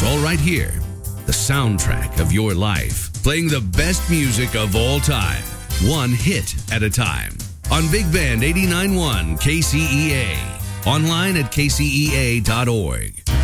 It's all right here. The soundtrack of your life, playing the best music of all time, one hit at a time. On Big Band 89.1 KCEA. Online at kcea.org.